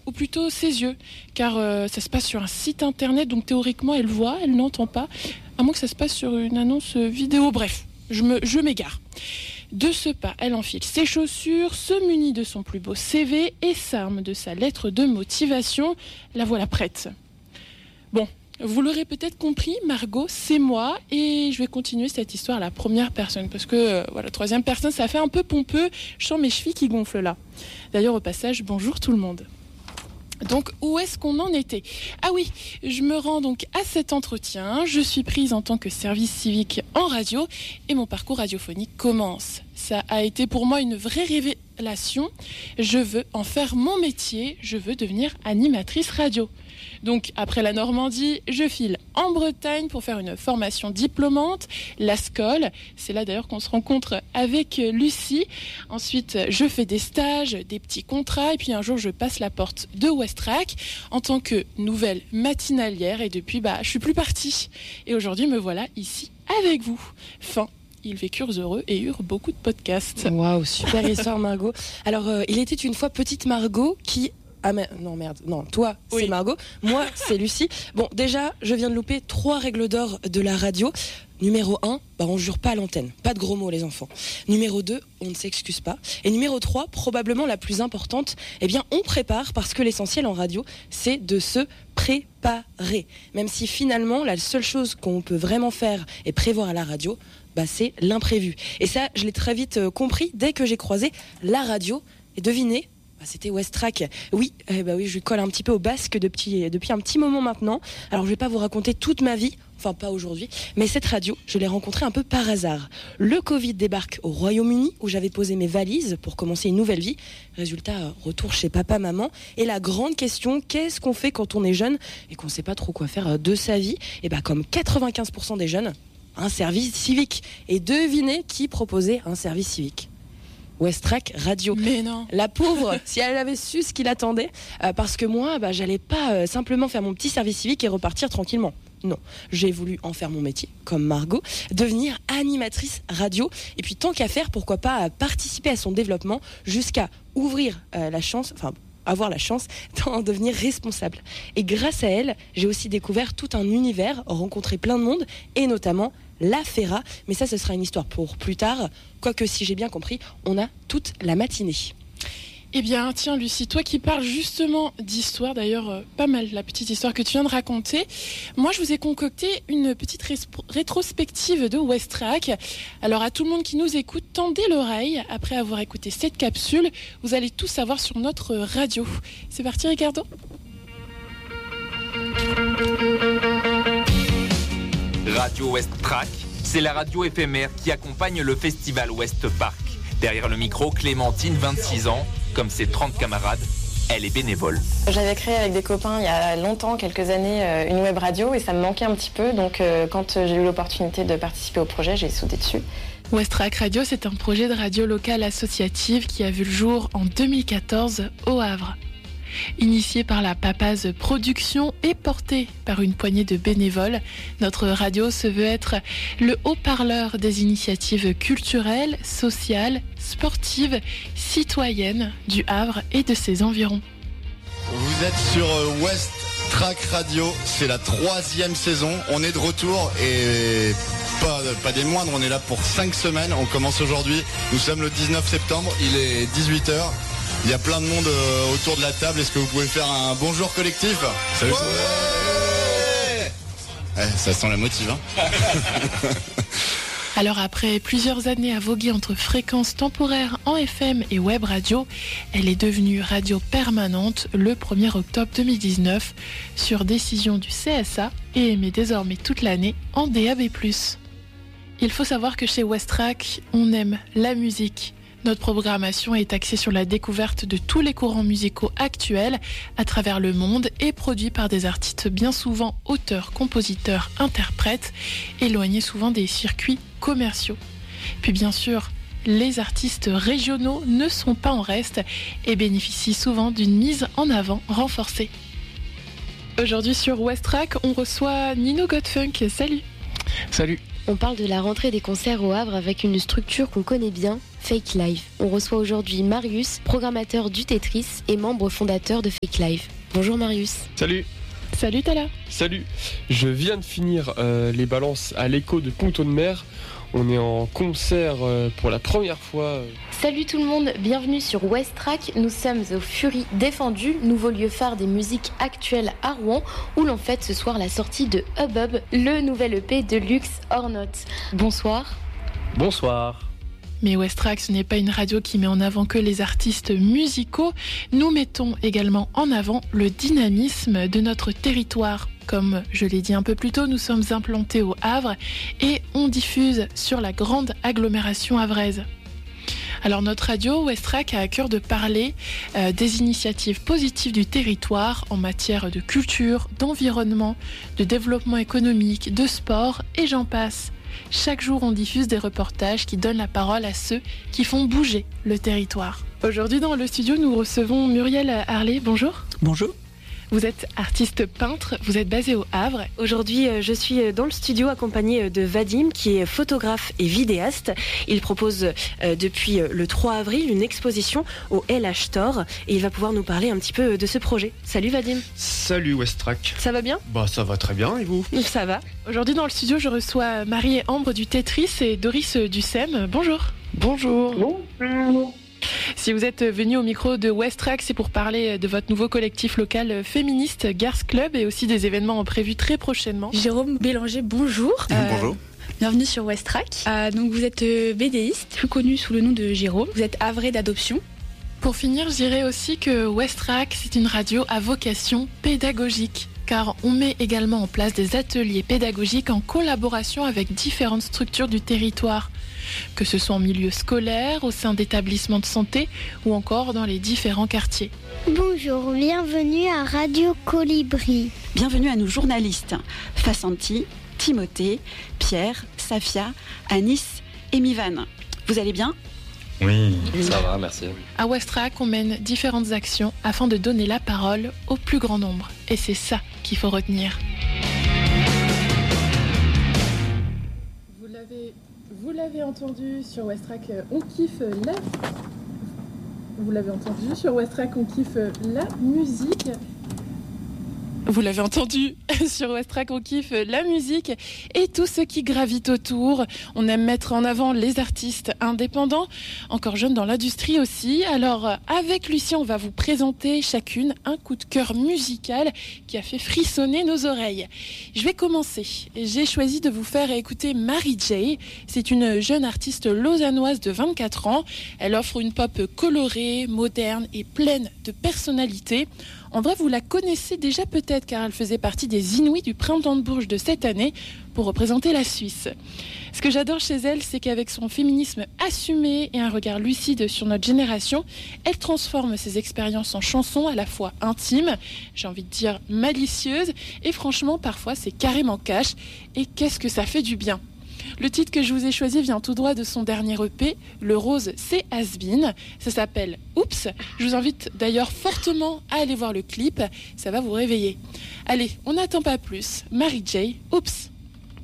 ou plutôt ses yeux, car ça se passe sur un site internet, donc théoriquement elle voit, elle n'entend pas, à moins que ça se passe sur une annonce vidéo, bref, je m'égare. De ce pas, elle enfile ses chaussures, se munit de son plus beau CV et s'arme de sa lettre de motivation. La voilà prête. Bon, vous l'aurez peut-être compris, Margot, c'est moi et je vais continuer cette histoire à la première personne parce que la troisième personne, ça fait un peu pompeux. Je sens mes chevilles qui gonflent là. D'ailleurs, au passage, bonjour tout le monde. Donc, où est-ce qu'on en était ? Ah oui, je me rends donc à cet entretien. Je suis prise en tant que service civique en radio et mon parcours radiophonique commence. Ça a été pour moi une vraie révélation. Je veux en faire mon métier. Je veux devenir animatrice radio. Donc, après la Normandie, je file en Bretagne pour faire une formation diplômante, la SCOL. C'est là d'ailleurs qu'on se rencontre avec Lucie. Ensuite, je fais des stages, des petits contrats. Et puis un jour, je passe la porte de Westrack en tant que nouvelle matinalière. Et depuis, je suis plus partie. Et aujourd'hui, me voilà ici avec vous. Fin. Ils vécurent heureux et eurent beaucoup de podcasts. Waouh, super histoire, Margot. Alors, il était une fois petite Margot qui... Ah mais non merde, non, toi c'est Margot, moi c'est Lucie. Bon, déjà, je viens de louper 3 règles d'or de la radio. Numéro 1, on jure pas à l'antenne, pas de gros mots les enfants. Numéro 2, on ne s'excuse pas. Et numéro 3, probablement la plus importante, on prépare parce que l'essentiel en radio, c'est de se préparer. Même si finalement, la seule chose qu'on peut vraiment faire et prévoir à la radio, c'est l'imprévu. Et ça, je l'ai très vite compris dès que j'ai croisé la radio. Et devinez, c'était Westrack. Oui, je colle un petit peu au basque depuis un petit moment maintenant. Alors je vais pas vous raconter toute ma vie, enfin pas aujourd'hui, mais cette radio, je l'ai rencontrée un peu par hasard. Le Covid débarque au Royaume-Uni où j'avais posé mes valises pour commencer une nouvelle vie. Résultat, retour chez papa, maman. Et la grande question, qu'est-ce qu'on fait quand on est jeune et qu'on sait pas trop quoi faire de sa vie ? Et comme 95% des jeunes, un service civique. Et devinez qui proposait un service civique ? Westrack Radio. Mais non. La pauvre, si elle avait su ce qui l'attendait, parce que moi, j'allais pas simplement faire mon petit service civique et repartir tranquillement. Non, j'ai voulu en faire mon métier, comme Margot, devenir animatrice radio. Et puis tant qu'à faire, pourquoi pas participer à son développement jusqu'à avoir la chance d'en devenir responsable. Et grâce à elle, j'ai aussi découvert tout un univers, rencontré plein de monde, et notamment la Ferra. Mais ça, ce sera une histoire pour plus tard. Quoique, si j'ai bien compris, on a toute la matinée. Eh bien, tiens, Lucie, toi qui parles justement d'histoire, d'ailleurs, pas mal la petite histoire que tu viens de raconter. Moi, je vous ai concocté une petite rétrospective de Westrack. Alors, à tout le monde qui nous écoute, tendez l'oreille. Après avoir écouté cette capsule, vous allez tout savoir sur notre radio. C'est parti, Ricardo ? Radio Westrack, c'est la radio éphémère qui accompagne le festival West Park. Derrière le micro, Clémentine, 26 ans. Comme ses 30 camarades, elle est bénévole. J'avais créé avec des copains il y a longtemps, quelques années, une web radio et ça me manquait un petit peu. Donc quand j'ai eu l'opportunité de participer au projet, j'ai sauté dessus. Westrack Radio, c'est un projet de radio locale associative qui a vu le jour en 2014 au Havre. Initié par la Papaz Production et porté par une poignée de bénévoles, notre radio se veut être le haut-parleur des initiatives culturelles, sociales, sportives, citoyennes du Havre et de ses environs. Vous êtes sur Westrack Radio, c'est la 3e saison, on est de retour et pas des moindres, on est là pour 5 semaines, on commence aujourd'hui, nous sommes le 19 septembre, il est 18h. Il y a plein de monde autour de la table. Est-ce que vous pouvez faire un bonjour collectif ? Salut. Ouais, ça sent la motive, hein. Alors après plusieurs années à voguer entre fréquences temporaires en FM et web radio, elle est devenue radio permanente le 1er octobre 2019 sur décision du CSA et émet désormais toute l'année en DAB+. Il faut savoir que chez Westrack, on aime la musique. Notre programmation est axée sur la découverte de tous les courants musicaux actuels à travers le monde et produits par des artistes bien souvent auteurs, compositeurs, interprètes, éloignés souvent des circuits commerciaux. Puis bien sûr, les artistes régionaux ne sont pas en reste et bénéficient souvent d'une mise en avant renforcée. Aujourd'hui sur Westrack, on reçoit Nino Godfunk. Salut. Salut. On parle de la rentrée des concerts au Havre avec une structure qu'on connaît bien, Fake Live. On reçoit aujourd'hui Marius, programmateur du Tetris et membre fondateur de Fake Live. Bonjour Marius. Salut. Salut Tala. Salut. Je viens de finir les balances à l'écho de Pont-de-Mer. On est en concert pour la première fois. Salut tout le monde, bienvenue sur West Track. Nous sommes au Fury Défendu, nouveau lieu phare des musiques actuelles à Rouen, où l'on fête ce soir la sortie de Hubbub, le nouvel EP de Lux or Not. Bonsoir. Bonsoir. Mais West Track, ce n'est pas une radio qui met en avant que les artistes musicaux. Nous mettons également en avant le dynamisme de notre territoire. Comme je l'ai dit un peu plus tôt, nous sommes implantés au Havre et on diffuse sur la grande agglomération havraise. Alors notre radio West Track a à cœur de parler des initiatives positives du territoire en matière de culture, d'environnement, de développement économique, de sport et j'en passe. Chaque jour, on diffuse des reportages qui donnent la parole à ceux qui font bouger le territoire. Aujourd'hui, dans le studio, nous recevons Muriel Harley. Bonjour. Bonjour. Vous êtes artiste peintre, vous êtes basé au Havre. Aujourd'hui, je suis dans le studio accompagnée de Vadim, qui est photographe et vidéaste. Il propose depuis le 3 avril une exposition au LH Store et il va pouvoir nous parler un petit peu de ce projet. Salut Vadim. Salut West Track. Ça va bien ? Bah ça va très bien et vous ? Ça va. Aujourd'hui dans le studio, je reçois Marie et Ambre du Tetris et Doris du SEM. Bonjour. Bonjour. Bonjour. Si vous êtes venu au micro de West Track, c'est pour parler de votre nouveau collectif local féministe Girls Club et aussi des événements prévus très prochainement. Jérôme Bélanger, bonjour. Bonjour. Bienvenue sur West Track. Donc vous êtes BDiste, plus connu sous le nom de Jérôme. Vous êtes havré d'adoption. Pour finir, je dirais aussi que West Track, c'est une radio à vocation pédagogique. Car on met également en place des ateliers pédagogiques en collaboration avec différentes structures du territoire, que ce soit en milieu scolaire, au sein d'établissements de santé ou encore dans les différents quartiers. Bonjour, bienvenue à Radio Colibri. Bienvenue à nos journalistes, Fasanti, Timothée, Pierre, Safia, Anis et Mivan. Vous allez bien ? Oui, ça va, merci. À West Track, on mène différentes actions afin de donner la parole au plus grand nombre. Et c'est ça qu'il faut retenir. Vous l'avez entendu sur West Track, on kiffe la... Vous l'avez entendu sur West Track, on kiffe la musique. Vous l'avez entendu, sur West Track, on kiffe la musique et tout ce qui gravite autour. On aime mettre en avant les artistes indépendants, encore jeunes dans l'industrie aussi. Alors, avec Lucie, on va vous présenter chacune un coup de cœur musical qui a fait frissonner nos oreilles. Je vais commencer. J'ai choisi de vous faire écouter Mary J. C'est une jeune artiste lausannoise de 24 ans. Elle offre une pop colorée, moderne et pleine de personnalité. En vrai, vous la connaissez déjà peut-être car elle faisait partie des Inouïs du Printemps de Bourges de cette année pour représenter la Suisse. Ce que j'adore chez elle, c'est qu'avec son féminisme assumé et un regard lucide sur notre génération, elle transforme ses expériences en chansons à la fois intimes, j'ai envie de dire malicieuses, et franchement, parfois, c'est carrément cash. Et qu'est-ce que ça fait du bien! Le titre que je vous ai choisi vient tout droit de son dernier EP, Le Rose c'est Has-Been. Ça s'appelle Oups. Je vous invite d'ailleurs fortement à aller voir le clip, ça va vous réveiller. Allez, on n'attend pas plus. Mary J, Oups.